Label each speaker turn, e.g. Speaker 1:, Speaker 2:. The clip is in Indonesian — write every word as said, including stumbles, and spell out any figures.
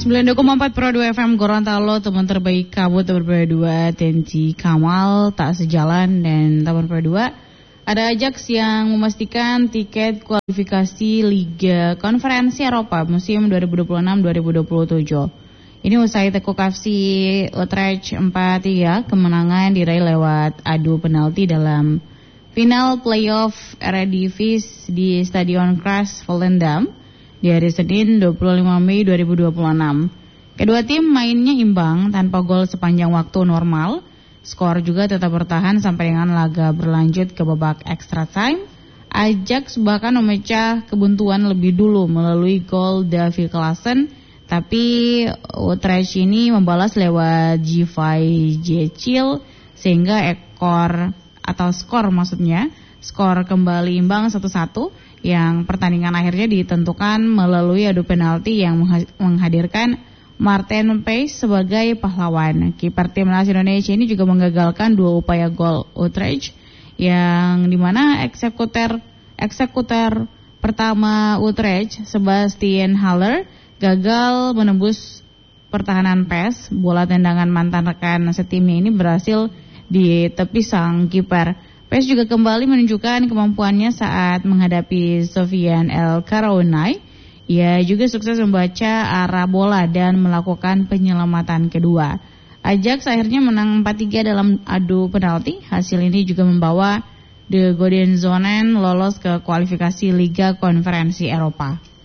Speaker 1: sembilan puluh dua koma empat Pro dua F M Gorontalo, teman terbaik kabut teman Pro dua Tensi Kamal tak sejalan, dan teman Pro dua ada Ajax yang memastikan tiket kualifikasi Liga Konferensi Eropa musim dua ribu dua puluh enam dua ribu dua puluh tujuh. Ini usai tekuk F C Utrecht empat tiga, kemenangan diraih lewat adu penalti dalam final playoff Eredivisie di Stadion Kras Volendam di hari Senin dua puluh lima Mei dua ribu dua puluh enam. Kedua tim mainnya imbang tanpa gol sepanjang waktu normal. Skor juga tetap bertahan sampai dengan laga berlanjut ke babak extra time. Ajax bahkan memecah kebuntuan lebih dulu melalui gol Davy Klaassen, tapi Utrecht ini membalas lewat Givai Jecil sehingga ekor atau skor maksudnya skor kembali imbang satu satu, yang pertandingan akhirnya ditentukan melalui adu penalti yang menghadirkan Martin Paes sebagai pahlawan. Kiper timnas Indonesia ini juga menggagalkan dua upaya gol Utrecht, yang dimana eksekutor eksekutor pertama Utrecht, Sebastian Haller, gagal menembus pertahanan Paes. Bola tendangan mantan rekan setimnya ini berhasil ditepis sang kiper. Paes juga kembali menunjukkan kemampuannya saat menghadapi Sofiane El Karaounai. Ia juga sukses membaca arah bola dan melakukan penyelamatan kedua. Ajax akhirnya menang empat tiga dalam adu penalti. Hasil ini juga membawa De Godenzonen lolos ke kualifikasi Liga Konferensi Eropa.